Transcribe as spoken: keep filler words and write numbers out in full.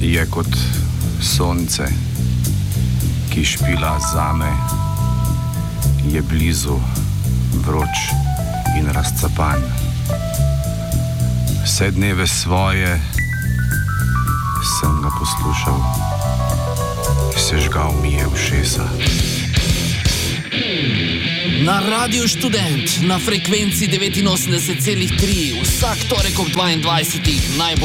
je kot sonce, ki špila zame, je blizu, vroč in razcapan. Vse dneve svoje sem ga poslušal, sežgal mi je ušesa. Na Radiu Študent, na frekvenci devetinosemdeset celih tri, vsak torek ob dvaindvajsetih najbolj